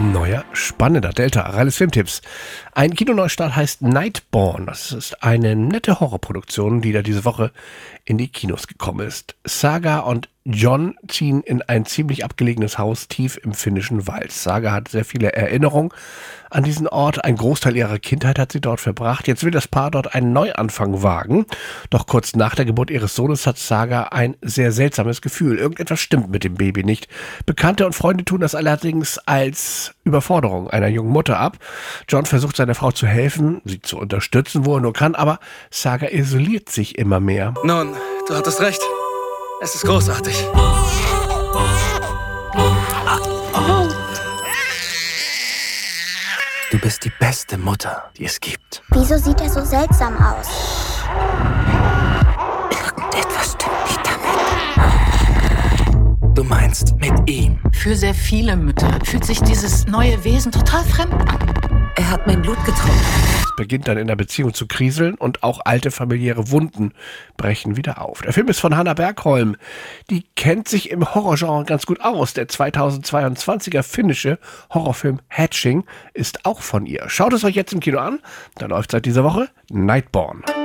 Neuer, spannender Delta Arales Filmtipps. Ein Kinoneustart heißt Nightborn. Das ist eine nette Horrorproduktion, die da diese Woche in die Kinos gekommen ist. Saga und John ziehen in ein ziemlich abgelegenes Haus tief im finnischen Wald. Saga hat sehr viele Erinnerungen an diesen Ort. Ein Großteil ihrer Kindheit hat sie dort verbracht. Jetzt will das Paar dort einen Neuanfang wagen. Doch kurz nach der Geburt ihres Sohnes hat Saga ein sehr seltsames Gefühl. Irgendetwas stimmt mit dem Baby nicht. Bekannte und Freunde tun das allerdings als Überforderung einer jungen Mutter ab. John versucht seiner Frau zu helfen, sie zu unterstützen, wo er nur kann, aber Saga isoliert sich immer mehr. Nun, du hattest recht. Es ist großartig. Du bist die beste Mutter, die es gibt. Wieso sieht er so seltsam aus? Irgendetwas stimmt nicht damit. Du meinst mit ihm. Für sehr viele Mütter fühlt sich dieses neue Wesen total fremd an. Er hat mein Blut getrunken. Es beginnt dann in der Beziehung zu kriseln und auch alte familiäre Wunden brechen wieder auf. Der Film ist von Hanna Bergholm. Die kennt sich im Horrorgenre ganz gut aus. Der 2022er finnische Horrorfilm Hatching ist auch von ihr. Schaut es euch jetzt im Kino an. Da läuft seit dieser Woche Nightborn.